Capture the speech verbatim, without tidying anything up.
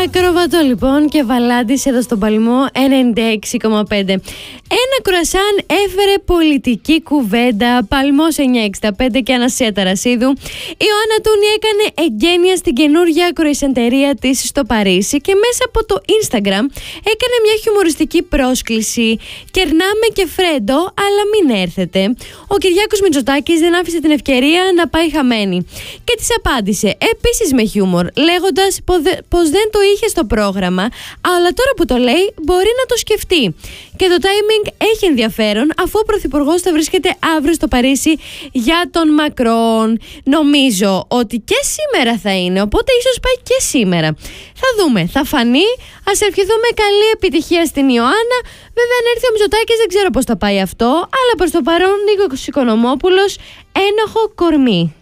Ακροβατό λοιπόν και Βαλάντης εδώ στον Παλμό ενενήντα έξι κόμμα πέντε. Ένα κρουασάν έφερε πολιτική κουβέντα. Παλμός εννιακόσια εξήντα πέντε και Ανασία Ταρασίδου. Η Ιωάννα Τούνη έκανε εγγένεια στην καινούργια κροισαντερία της στο Παρίσι και μέσα από το Instagram έκανε μια χιουμοριστική πρόσκληση. Κερνάμε και Φρέντο, αλλά μην έρθετε. Ο Κυριάκος Μητσοτάκης δεν άφησε την ευκαιρία να πάει χαμένη. Και της απάντησε επίσης με χιούμορ, λέγοντας πως δεν το είχε στο πρόγραμμα, αλλά τώρα που το λέει μπορεί να το σκεφτεί. Και το timing έχει ενδιαφέρον, αφού ο Πρωθυπουργός θα βρίσκεται αύριο στο Παρίσι για τον Μακρόν. Νομίζω ότι και σήμερα θα είναι, οπότε ίσως πάει και σήμερα. Θα δούμε, θα φανεί. Ας ευχηθούμε καλή επιτυχία στην Ιωάννα. Βέβαια, αν έρθει ο Μητσοτάκης, δεν ξέρω πώς θα πάει αυτό, αλλά προς το παρόν Νίκος Οικονομόπουλος ένοχο κορμί.